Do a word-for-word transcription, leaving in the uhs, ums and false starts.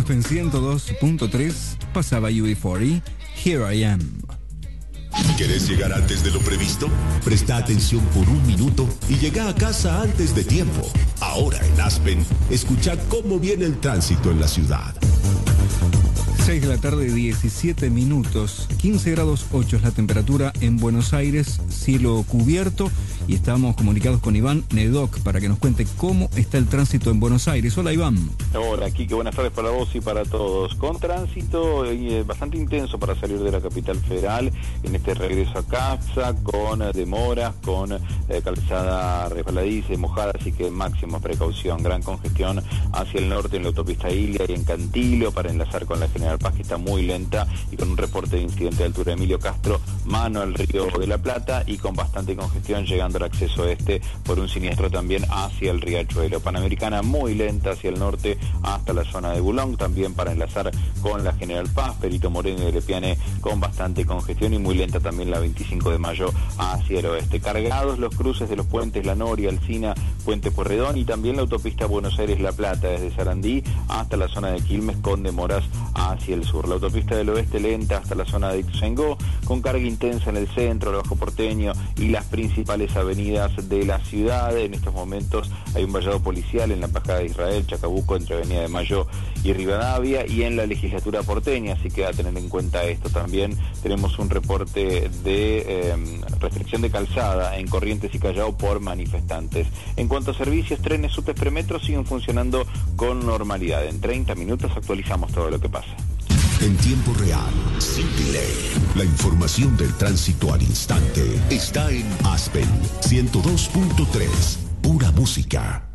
Aspen ciento dos punto tres pasaba U B cuarenta, Here I Am. ¿Quieres llegar antes de lo previsto? Presta atención por un minuto y llega a casa antes de tiempo. Ahora en Aspen, escucha cómo viene el tránsito en la ciudad. seis de la tarde, diecisiete minutos, quince grados ocho es la temperatura en Buenos Aires, cielo cubierto, y estamos comunicados con Iván Nedoc para que nos cuente cómo está el tránsito en Buenos Aires. Hola, Iván. Hola, Quique, buenas tardes para vos y para todos. Con tránsito eh, bastante intenso para salir de la capital federal en este regreso a casa, con eh, demoras, con eh, calzada resbaladiza y mojada, así que máxima precaución. Gran congestión hacia el norte en la autopista Ilia y en Cantilo para enlazar con la General Paz, que está muy lenta, y con un reporte de incidente de altura Emilio Castro, mano al Río de la Plata, y con bastante congestión llegando al acceso este por un siniestro también hacia el Riachuelo. Panamericana muy lenta hacia el norte hasta la zona de Boulogne, también para enlazar con la General Paz, Perito Moreno y Lepiane con bastante congestión, y muy lenta también la veinticinco de mayo hacia el oeste. Cargados los cruces de los puentes La Noria, Alsina, Puente Pueyrredón, y también la autopista Buenos Aires-La Plata desde Sarandí hasta la zona de Quilmes con demoras hacia el sur. La autopista del oeste lenta hasta la zona de Ituzaingó, con carga intensa en el centro, el Bajo Porteño y las principales avenidas de la ciudad. En estos momentos hay un vallado policial en la Embajada de Israel, Chacabuco, entre Avenida de Mayo y Rivadavia, y en la legislatura porteña, así que a tener en cuenta esto. También tenemos un reporte de eh, restricción de calzada en Corrientes y Callao por manifestantes. En cuanto a servicios, trenes, subtes, premetro siguen funcionando con normalidad. En treinta minutos actualizamos todo lo que pasa. En tiempo real, sin delay. La información del tránsito al instante está en Aspen ciento dos punto tres. Pura música.